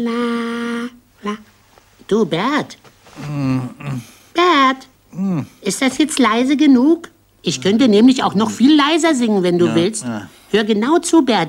La, la. Du, Bert. Bert, ist das jetzt leise genug? Ich könnte nämlich auch noch viel leiser singen, wenn du willst. Hör genau zu, Bert.